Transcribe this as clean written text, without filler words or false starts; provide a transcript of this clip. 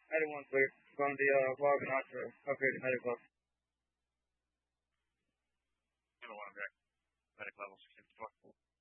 91 clear from the Logan Ultra upgraded medic level. Number 1 direct. Medic level 654.